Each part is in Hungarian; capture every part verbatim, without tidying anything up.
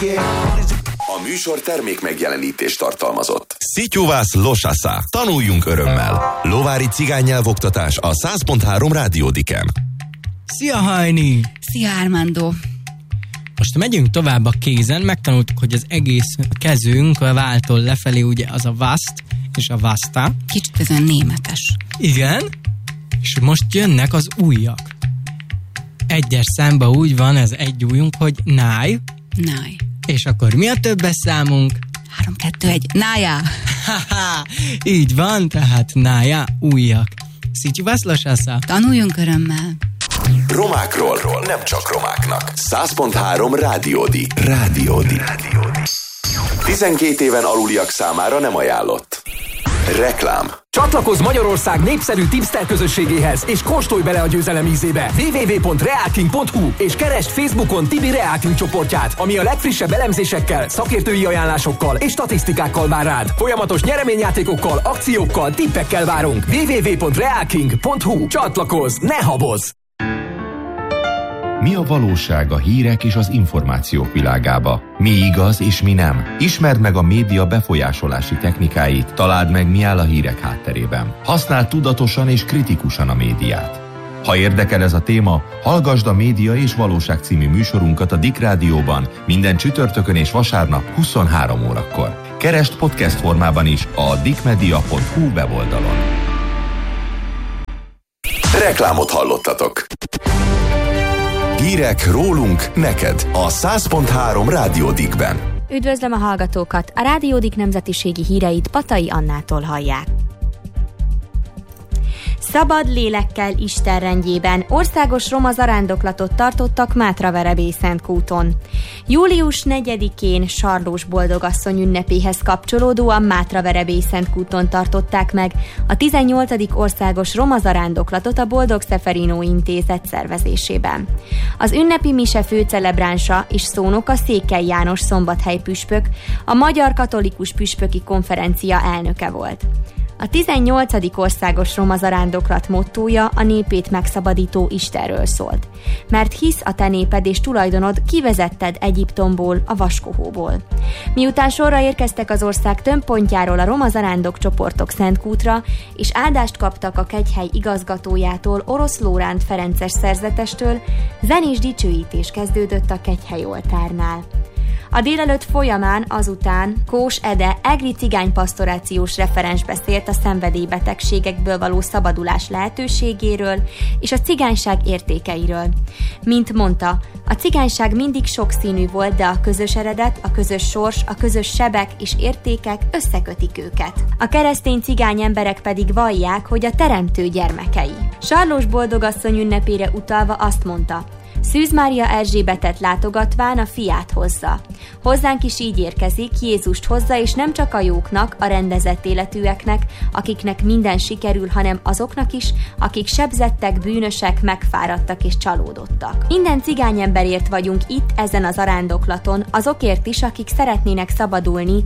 A műsor termék megjelenítést tartalmazott. Szityuvász Losasa. Tanuljunk örömmel. Lovári cigánynyelvoktatás a száz pont három Rádiódiken. Szia, Hajni! Szia, Armando! Most megyünk tovább a kézen, megtanultuk, hogy az egész kezünk a váltól lefelé ugye az a vaszt és a vasta. Kicsit ez olyan németes. Igen, és most jönnek az ujjak. Egyes számba úgy van ez egy ujjunk, hogy náj. Náj. És akkor mi a többes számunk? Három, kettő, egy. Nája! Így van, tehát nája, ujjak. Szityuvász Losasa. Tanuljunk örömmel. Romákról, nem csak romáknak. száz pont három Rádiódi. Rádiódi. tizenkét éven aluliak számára nem ajánlott. Reklám. Csatlakozz Magyarország népszerű tipster közösségéhez, és kóstolj bele a győzelem ízébe. double-u double-u double-u pont reálking pont hu és keresd Facebookon Tibi Reálking csoportját, ami a legfrissebb elemzésekkel, szakértői ajánlásokkal és statisztikákkal vár rád. Folyamatos nyereményjátékokkal, akciókkal, tippekkel várunk. double-u double-u double-u pont reálking pont hu. Csatlakozz, ne habozz! Mi a valóság a hírek és az információk világába? Mi igaz és mi nem? Ismerd meg a média befolyásolási technikáit, találd meg, mi áll a hírek hátterében. Használd tudatosan és kritikusan a médiát. Ha érdekel ez a téma, hallgasd a Média és Valóság című műsorunkat a Dick Rádióban minden csütörtökön és vasárnap huszonhárom órakor. Keresd podcast formában is a dickmedia pont hu weboldalon. Reklámot hallottatok. Hírek rólunk, neked a száz pont három Rádiódikben. Üdvözlöm a hallgatókat! A Rádiódik nemzetiségi híreit Patai Annától hallják. Szabad lélekkel Isten rendjében országos roma zarándoklatot tartottak Mátraverebélyszentkúton. Július negyedikén Sarlós Boldogasszony ünnepéhez kapcsolódóan Mátraverebélyszentkúton tartották meg a tizennyolcadik országos roma zarándoklatot a Boldog Szeferino Intézet szervezésében. Az ünnepi mise főcelebránsa és szónoka Székely János szombathely püspök, a Magyar Katolikus Püspöki Konferencia elnöke volt. A tizennyolcadik országos roma zarándoklat mottója a népét megszabadító Istenről szólt. Mert hisz a te néped és tulajdonod, kivezetted Egyiptomból, a vaskohóból. Miután sorra érkeztek az ország több pontjáról a roma zarándok csoportok Szentkútra, és áldást kaptak a kegyhely igazgatójától, Orosz Lóránt Ferences szerzetestől, zenés dicsőítés kezdődött a kegyhely oltárnál. A délelőtt folyamán azután Kós Ede egri cigánypasztorációs referens beszélt a szenvedélybetegségekből való szabadulás lehetőségéről és a cigányság értékeiről. Mint mondta, a cigányság mindig sokszínű volt, de a közös eredet, a közös sors, a közös sebek és értékek összekötik őket. A keresztény cigány emberek pedig vallják, hogy a teremtő gyermekei. Sarlós Boldogasszony ünnepére utalva azt mondta: Szűz Mária Erzsébetet látogatván a fiát hozza. Hozzánk is így érkezik, Jézust hozza, és nem csak a jóknak, a rendezett életűeknek, akiknek minden sikerül, hanem azoknak is, akik sebzettek, bűnösek, megfáradtak és csalódottak. Minden cigányemberért vagyunk itt, ezen az zarándoklaton, azokért is, akik szeretnének szabadulni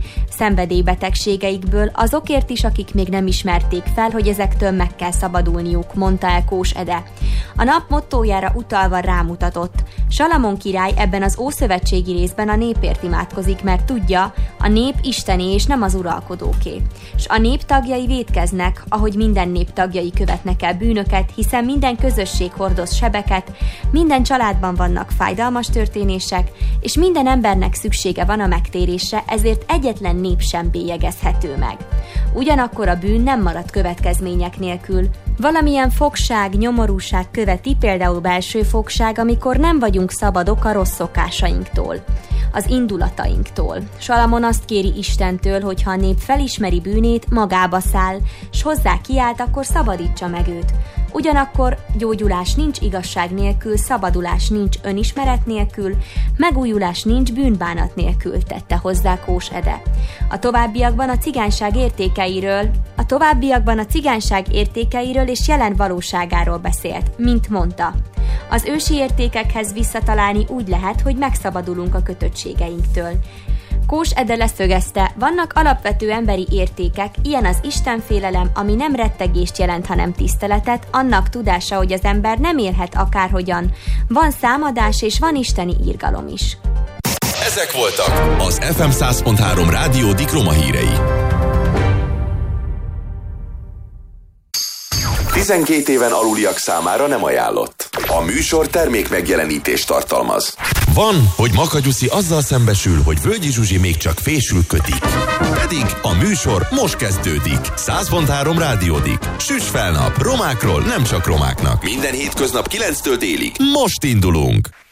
szenvedélybetegségeikből, azokért is, akik még nem ismerték fel, hogy ezektől meg kell szabadulniuk, mondta el Kós Ede. A nap mottójára utalva rámutat. Salamon király ebben az ószövetségi részben a népért imádkozik, mert tudja, a nép istené és nem az uralkodóké. S a nép tagjai vétkeznek, ahogy minden nép tagjai követnek el bűnöket, hiszen minden közösség hordoz sebeket, minden családban vannak fájdalmas történések, és minden embernek szüksége van a megtérésre, ezért egyetlen nép sem bélyegezhető meg. Ugyanakkor a bűn nem marad következmények nélkül. Valamilyen fogság, nyomorúság követi, például belső fogság, amikor nem vagyunk szabadok a rossz szokásainktól, az indulatainktól. Salamon azt kéri Istentől, hogy ha a nép felismeri bűnét, magába száll, s hozzá kiált, akkor szabadítsa meg őt. Ugyanakkor gyógyulás nincs igazság nélkül, szabadulás nincs önismeret nélkül, megújulás nincs bűnbánat nélkül, tette hozzá Kós Ede. A továbbiakban a cigányság értékeiről, a továbbiakban a cigányság értékeiről és jelen valóságáról beszélt, mint mondta. Az ősi értékekhez visszatalálni úgy lehet, hogy megszabadulunk a kötöttségeinktől. Kós Ede leszögezte, vannak alapvető emberi értékek, ilyen az istenfélelem, ami nem rettegést jelent, hanem tiszteletet, annak tudása, hogy az ember nem élhet akárhogyan. Van számadás és van isteni irgalom is. Ezek voltak az ef em száz pont három Rádió Dikroma hírei. tizenkét éven aluliak számára nem ajánlott. A műsor termék megjelenítést tartalmaz. Van, hogy Makagyuszi azzal szembesül, hogy Völgyi Zsuzsi még csak fésül kötik. Pedig a műsor most kezdődik. száz pont három Rádiódik. Süss fel nap, romákról nem csak romáknak. Minden hétköznap kilenctől délig. Most indulunk!